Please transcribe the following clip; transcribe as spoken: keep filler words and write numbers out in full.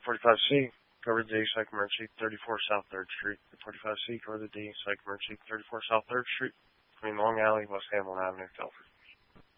forty-five C, cover the D, Sycamore Street, thirty-four South third Street. forty-five C, cover the D, Sycamore Street, thirty-four South third Street, between Long Alley, West Hamlin Avenue, Telford.